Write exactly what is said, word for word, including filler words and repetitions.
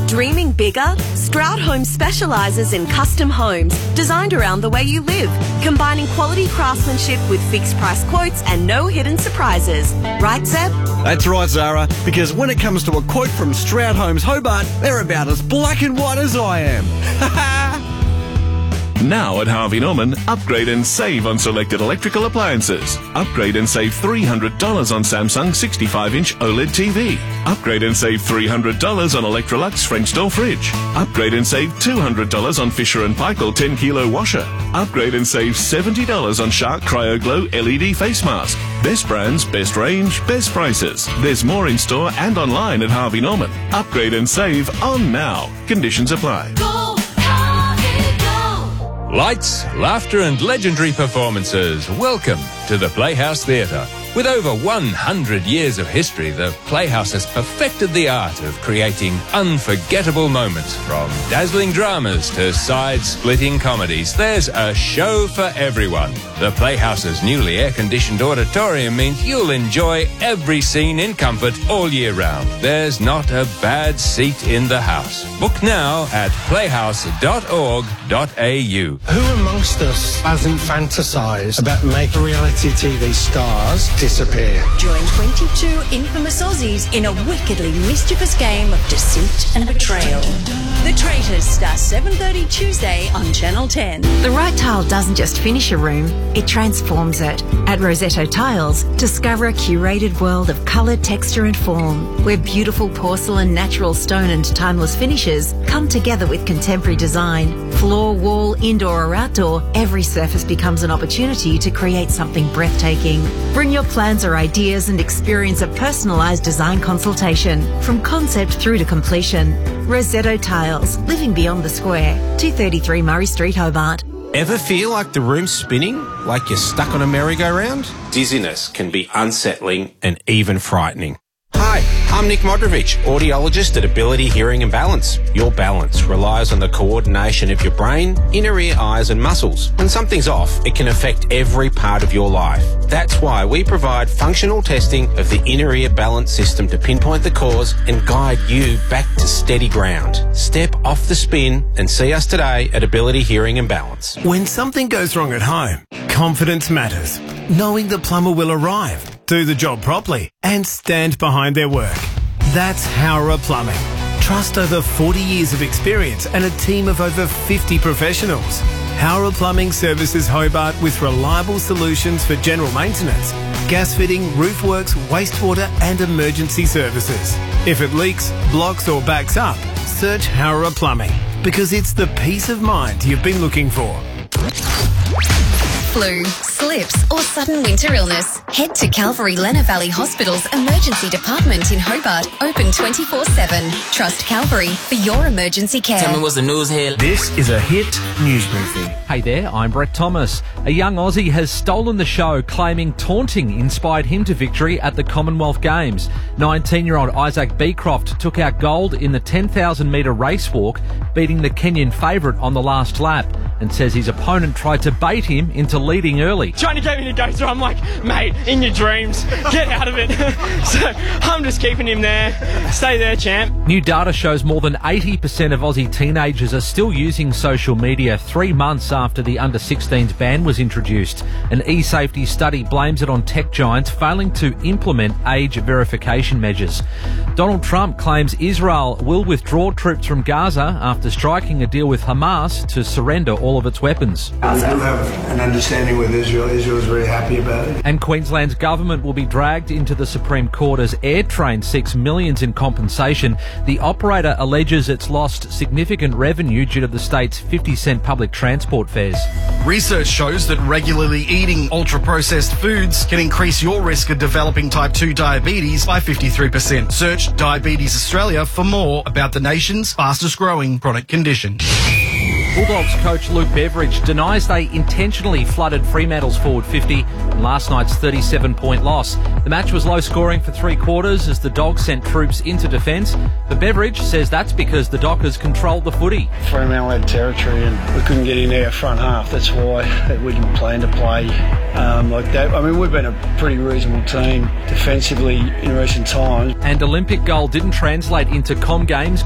Dreaming bigger? Stroud Homes specialises in custom homes designed around the way you live, combining quality craftsmanship with fixed price quotes and no hidden surprises. Right, Zeb? That's right, Zara, because when it comes to a quote from Stroud Homes Hobart, they're about as black and white as I am. Now at Harvey Norman, upgrade and save on selected electrical appliances. Upgrade and save three hundred dollars on Samsung sixty-five inch OLED T V. Upgrade and save three hundred dollars on Electrolux French door fridge. Upgrade and save two hundred dollars on Fisher and Paykel ten kilo washer. Upgrade and save seventy dollars on Shark CryoGlow L E D face mask. Best brands, best range, best prices. There's more in store and online at Harvey Norman. Upgrade and save on now. Conditions apply. Go, Harvey, go. Lights, laughter and legendary performances. Welcome to the Playhouse Theatre. With over one hundred years of history, the Playhouse has perfected the art of creating unforgettable moments. From dazzling dramas to side-splitting comedies, there's a show for everyone. The Playhouse's newly air-conditioned auditorium means you'll enjoy every scene in comfort all year round. There's not a bad seat in the house. Book now at playhouse dot org dot a u. Who amongst us hasn't fantasised about making reality T V stars disappear? Join twenty-two infamous Aussies in a wickedly mischievous game of deceit and betrayal. The Traitors starts seven thirty Tuesday on Channel ten. The right tile doesn't just finish a room, it transforms it. At Rosetto Tiles, discover a curated world of colour, texture and form, where beautiful porcelain, natural stone and timeless finishes come together with contemporary design. Floor, wall, indoor or outdoor, every surface becomes an opportunity to create something breathtaking. Bring your plans or ideas and experience a personalised design consultation from concept through to completion. Rosetto Tiles, living beyond the square. two thirty-three Murray Street, Hobart. Ever feel like the room's spinning? Like you're stuck on a merry-go-round? Dizziness can be unsettling and even frightening. Hi, I'm Nick Modrovich, audiologist at Ability Hearing and Balance. Your balance relies on the coordination of your brain, inner ear, eyes and muscles. When something's off, it can affect every part of your life. That's why we provide functional testing of the inner ear balance system to pinpoint the cause and guide you back to steady ground. Step off the spin and see us today at Ability Hearing and Balance. When something goes wrong at home, confidence matters. Knowing the plumber will arrive, do the job properly and stand behind their work. That's Howrah Plumbing. Trust over forty years of experience and a team of over fifty professionals. Howrah Plumbing services Hobart with reliable solutions for general maintenance, gas fitting, roof works, wastewater and emergency services. If it leaks, blocks or backs up, search Howrah Plumbing because it's the peace of mind you've been looking for. Flu, slips or sudden winter illness, head to Calvary Lenna Valley Hospital's Emergency Department in Hobart, open twenty-four seven. Trust Calvary for your emergency care. Tell me what's the news here. This is a hit news briefing. Hey there, I'm Brett Thomas. A young Aussie has stolen the show, claiming taunting inspired him to victory at the Commonwealth Games. nineteen-year-old Isaac Beecroft took out gold in the ten thousand metre race walk, beating the Kenyan favourite on the last lap, and says his opponent tried to bait him into leading early. Trying to get me to go through, I'm like, mate, in your dreams, get out of it. So I'm just keeping him there. Stay there, champ. New data shows more than eighty percent of Aussie teenagers are still using social media three months after the under sixteens ban was introduced. An e-safety study blames it on tech giants failing to implement age verification measures. Donald Trump claims Israel will withdraw troops from Gaza after striking a deal with Hamas to surrender all of its weapons. We do have an understanding with Israel. Israel is very happy about it. And Queensland's government will be dragged into the Supreme Court as Airtrain seeks millions in compensation. The operator alleges it's lost significant revenue due to the state's fifty cent public transport fares. Research shows that regularly eating ultra-processed foods can increase your risk of developing type two diabetes by fifty-three percent. Search Diabetes Australia for more about the nation's fastest-growing chronic condition. Bulldogs coach Luke Beveridge denies they intentionally flooded Fremantle's forward fifty in last night's thirty-seven point loss. The match was low scoring for three quarters as the Dogs sent troops into defence, but Beveridge says that's because the Dockers controlled the footy. Fremantle had territory and we couldn't get in our front half. That's why we didn't plan to play um, like that. I mean, we've been a pretty reasonable team defensively in recent times. And Olympic gold didn't translate into Com Games